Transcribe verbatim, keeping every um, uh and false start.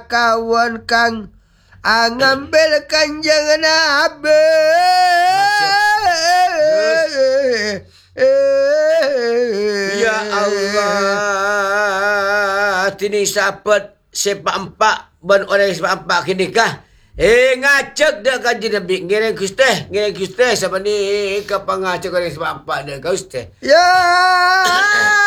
kawan kang ngambil kanjeng Nabi. Ya Allah, tini sahabat sepak empat ban orang sepak empat kini kah? Eh ngacak dah kaji Nabi ngiring kusteh, ngiring kusteh sama ni kapang ngacak orang sepak empat dah kau ustaz. Ya